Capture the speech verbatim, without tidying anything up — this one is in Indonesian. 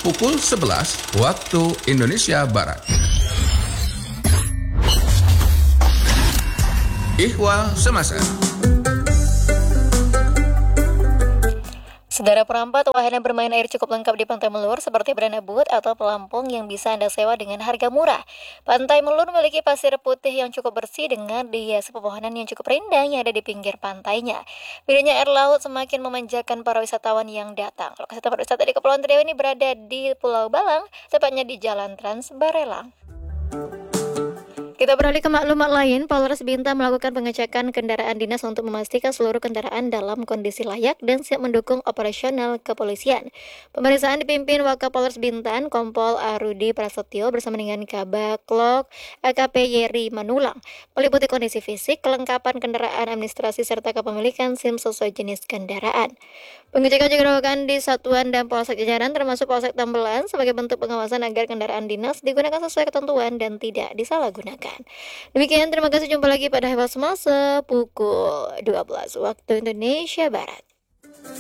pukul sebelas waktu Indonesia Barat. Ihwal Semasa. Saudara perempat, wahana bermain air cukup lengkap di Pantai Melur seperti beranda boot atau pelampung yang bisa Anda sewa dengan harga murah. Pantai Melur memiliki pasir putih yang cukup bersih dengan dihiasi pepohonan yang cukup rindang yang ada di pinggir pantainya. Bedanya air laut semakin memanjakan para wisatawan yang datang. Lokasi tempat wisata di Kepulauan Riau ini berada di Pulau Balang, tepatnya di Jalan Trans Barelang. Kita beralih ke maklumat lain, Polres Bintan melakukan pengecekan kendaraan dinas untuk memastikan seluruh kendaraan dalam kondisi layak dan siap mendukung operasional kepolisian. Pemeriksaan dipimpin Wakapolres Bintan, Kompol Arudi Prasetyo bersama dengan Kabaklok A K P Yeri Manulang, meliputi kondisi fisik, kelengkapan kendaraan, administrasi, serta kepemilikan SIM sesuai jenis kendaraan. Pengecekan juga dilakukan di Satuan dan Polsek jajaran termasuk Polsek Tambelan sebagai bentuk pengawasan agar kendaraan dinas digunakan sesuai ketentuan dan tidak disalahgunakan. Demikian, terima kasih, jumpa lagi pada Ihwal Semasa pukul dua belas waktu Indonesia Barat.